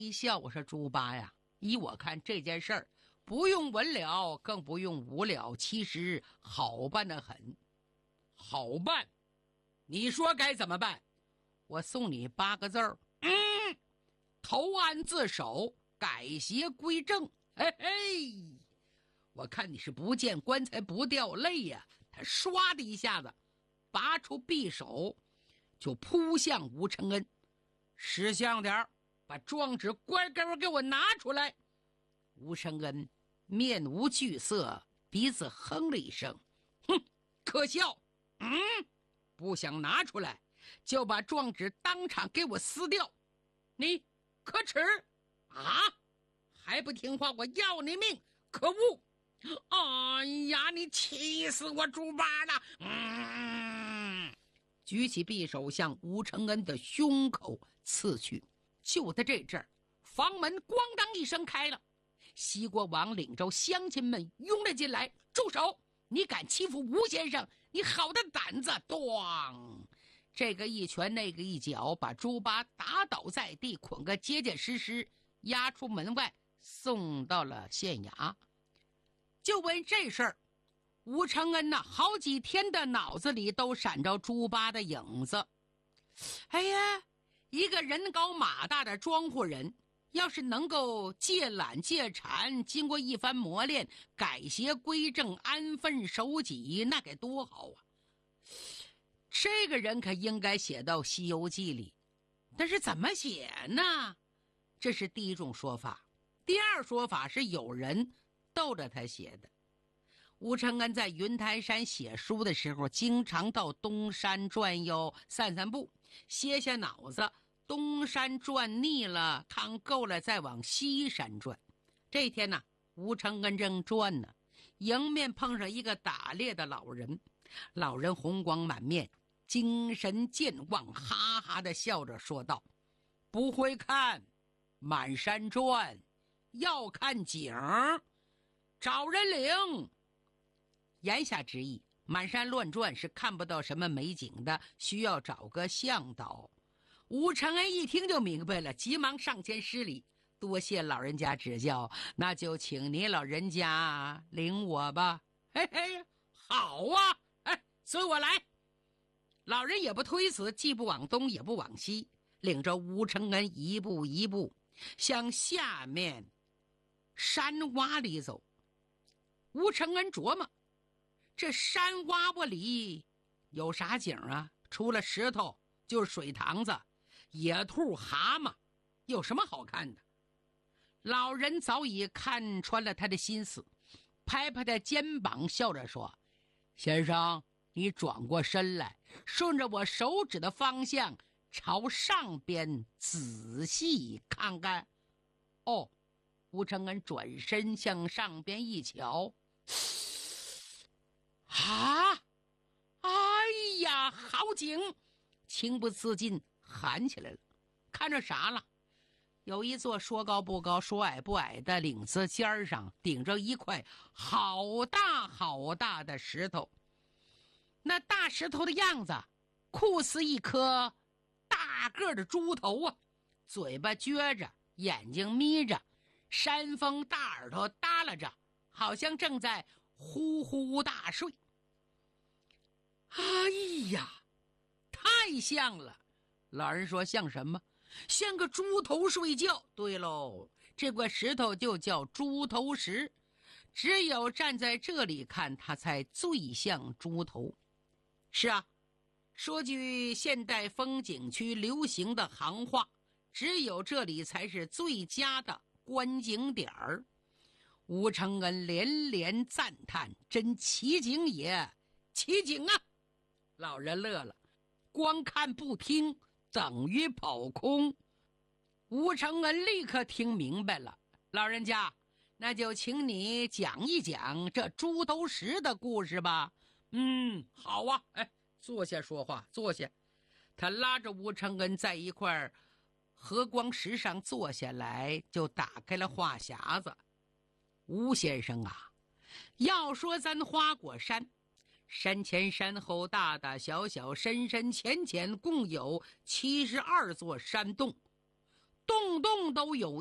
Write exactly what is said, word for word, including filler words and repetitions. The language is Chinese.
一笑，我说猪八呀，依我看这件事儿不用文了，更不用武了，其实好办得很。好办？你说该怎么办？我送你八个字儿，嗯，投案自首，改邪归正。嘿嘿，我看你是不见棺材不掉泪呀！他唰的一下子拔出匕首，就扑向吴承恩。识相点儿，把状纸乖乖给我拿出来。吴承恩面无惧色，鼻子哼了一声，哼，可笑。嗯，不想拿出来，就把状纸当场给我撕掉。你可耻啊！还不听话，我要你命！可恶！哎呀，你气死我猪八了！嗯，举起匕首向吴承恩的胸口刺去。就在这阵儿，房门咣当一声开了，西国王领着乡亲们拥了进来。住手！你敢欺负吴先生，你好大胆子！咣，这个一拳，那个一脚，把猪八打倒在地，捆个结结实实，押出门外，送到了县衙。就为这事儿，吴承恩呐，好几天的脑子里都闪着猪八的影子。哎呀，一个人高马大的庄户人，要是能够戒懒戒馋，经过一番磨练，改邪归正，安分守己，那该多好啊！这个人可应该写到《西游记》里，但是怎么写呢？这是第一种说法。第二说法是有人逗着他写的。吴承恩在云台山写书的时候，经常到东山转悠散散步，歇歇脑子。东山转腻了，看够了，再往西山转。这天呢，吴承恩正转呢，迎面碰上一个打猎的老人。老人红光满面，精神健旺，哈哈的笑着说道：不会看满山转，要看景，找人领。言下之意，满山乱转是看不到什么美景的，需要找个向导。吴承恩一听就明白了，急忙上前施礼：多谢老人家指教，那就请您老人家领我吧。嘿嘿，好啊，哎，随我来。老人也不推辞，既不往东也不往西，领着吴承恩一步一步向下面山洼里走。吴承恩琢磨，这山洼洼里有啥景啊？除了石头就是水塘子，野兔蛤蟆，有什么好看的？老人早已看穿了他的心思，拍拍他肩膀，笑着说：先生，你转过身来，顺着我手指的方向朝上边仔细看看。哦，吴承恩转身向上边一瞧，啊，哎呀，好景！情不自禁喊起来了。看着啥了？有一座说高不高说矮不矮的岭子尖上，顶着一块好大好大的石头。那大石头的样子酷似一颗大个的猪头啊，嘴巴撅着，眼睛眯着，山峰大耳朵耷拉着，好像正在呼呼大睡。哎呀，太像了！老人说像什么？像个猪头睡觉。对喽，这块石头就叫猪头石，只有站在这里看，它才最像猪头。是啊，说句现代风景区流行的行话，只有这里才是最佳的观景点儿。吴承恩连连赞叹：真奇景也，奇景啊！老人乐了，光看不听等于跑空。吴承恩立刻听明白了，老人家，那就请你讲一讲这猪头石的故事吧。嗯，好啊，哎，坐下说话，坐下。他拉着吴承恩在一块和光石上坐下来，就打开了话匣子。吴先生啊，要说咱花果山，山前山后大大小小深深浅浅共有七十二座山洞， 动动都有